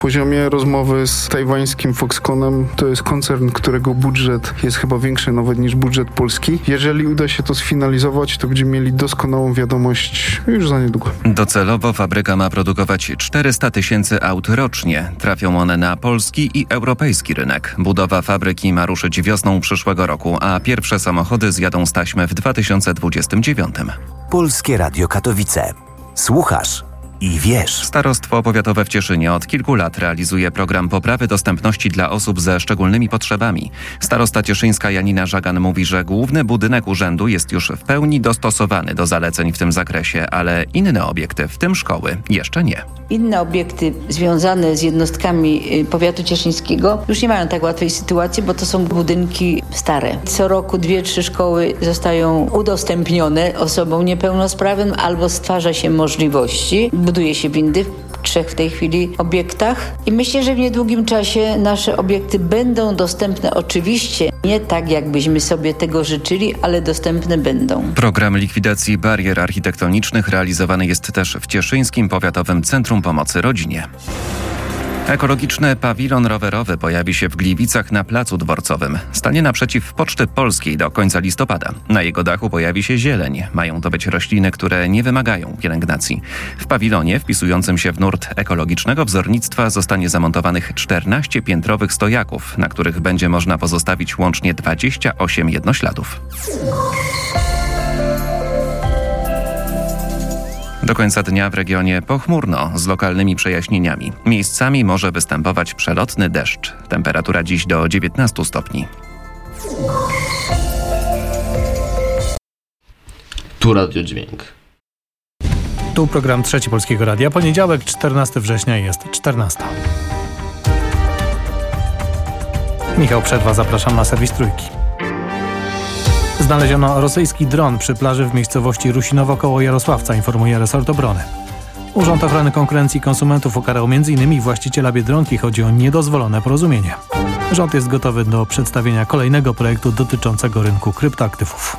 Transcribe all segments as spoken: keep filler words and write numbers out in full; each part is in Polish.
W poziomie rozmowy z tajwańskim Foxconnem to jest koncern, którego budżet jest chyba większy nawet niż budżet polski. Jeżeli uda się to sfinalizować, to będziemy mieli doskonałą wiadomość już za niedługo. Docelowo fabryka ma produkować czterysta tysięcy aut rocznie. Trafią one na polski i europejski rynek. Budowa fabryki ma ruszyć wiosną przyszłego roku, a pierwsze samochody zjadą z taśmy w dwa tysiące dwudziestym dziewiątym. Polskie Radio Katowice. Słuchasz i wiesz. Starostwo Powiatowe w Cieszynie od kilku lat realizuje program poprawy dostępności dla osób ze szczególnymi potrzebami. Starosta cieszyńska Janina Żagan mówi, że główny budynek urzędu jest już w pełni dostosowany do zaleceń w tym zakresie, ale inne obiekty, w tym szkoły, jeszcze nie. Inne obiekty związane z jednostkami powiatu cieszyńskiego już nie mają tak łatwej sytuacji, bo to są budynki stare. Co roku dwie, trzy szkoły zostają udostępnione osobom niepełnosprawnym albo stwarza się możliwości. Buduje się windy w trzech w tej chwili obiektach i myślę, że w niedługim czasie nasze obiekty będą dostępne, oczywiście nie tak, jakbyśmy sobie tego życzyli, ale dostępne będą. Program likwidacji barier architektonicznych realizowany jest też w Cieszyńskim Powiatowym Centrum Pomocy Rodzinie. Ekologiczny pawilon rowerowy pojawi się w Gliwicach na Placu Dworcowym. Stanie naprzeciw Poczty Polskiej do końca listopada. Na jego dachu pojawi się zieleń. Mają to być rośliny, które nie wymagają pielęgnacji. W pawilonie wpisującym się w nurt ekologicznego wzornictwa zostanie zamontowanych czternaście piętrowych stojaków, na których będzie można pozostawić łącznie dwadzieścia osiem jednośladów. Do końca dnia w regionie pochmurno z lokalnymi przejaśnieniami. Miejscami może występować przelotny deszcz. Temperatura dziś do dziewiętnastu stopni. Tu Radio Dźwięk. Tu program Trzeci Polskiego Radia. Poniedziałek, czternastego września, jest czternasta. Michał Przerwa, zapraszam na serwis Trójki. Znaleziono rosyjski dron przy plaży w miejscowości Rusinowo koło Jarosławca, informuje resort obrony. Urząd Ochrony Konkurencji i Konsumentów ukarał między innymi właściciela Biedronki. Chodzi o niedozwolone porozumienie. Rząd jest gotowy do przedstawienia kolejnego projektu dotyczącego rynku kryptoaktywów.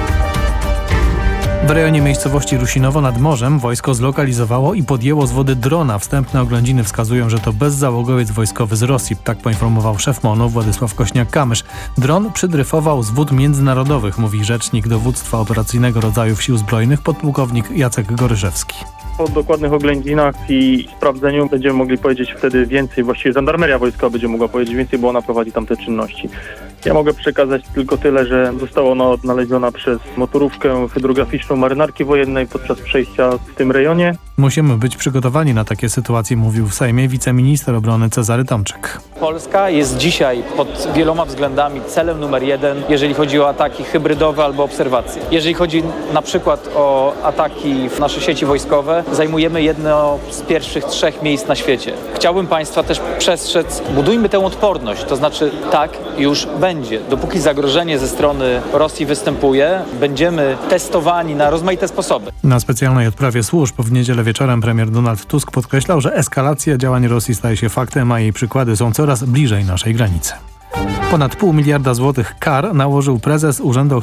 W rejonie miejscowości Rusinowo nad morzem wojsko zlokalizowało i podjęło z wody drona. Wstępne oględziny wskazują, że to bezzałogowiec wojskowy z Rosji. Tak poinformował szef MON-u Władysław Kośniak-Kamysz. Dron przydryfował z wód międzynarodowych, mówi rzecznik dowództwa operacyjnego rodzajów Sił Zbrojnych podpułkownik Jacek Goryszewski. Po dokładnych oględzinach i sprawdzeniu będziemy mogli powiedzieć wtedy więcej, właściwie żandarmeria wojskowa będzie mogła powiedzieć więcej, bo ona prowadzi tam te czynności. Ja mogę przekazać tylko tyle, że została ona odnaleziona przez motorówkę hydrograficzną marynarki wojennej podczas przejścia w tym rejonie. Musimy być przygotowani na takie sytuacje, mówił w Sejmie wiceminister obrony Cezary Tomczyk. Polska jest dzisiaj pod wieloma względami celem numer jeden, jeżeli chodzi o ataki hybrydowe albo obserwacje. Jeżeli chodzi na przykład o ataki w nasze sieci wojskowe, zajmujemy jedno z pierwszych trzech miejsc na świecie. Chciałbym Państwa też przestrzec, budujmy tę odporność, to znaczy tak już będzie. Dopóki zagrożenie ze strony Rosji występuje, będziemy testowani na rozmaite sposoby. Na specjalnej odprawie służb w niedzielę wieczorem premier Donald Tusk podkreślał, że eskalacja działań Rosji staje się faktem, a jej przykłady są coraz bliżej naszej granicy. Ponad pół miliarda złotych kar nałożył prezes Urzędu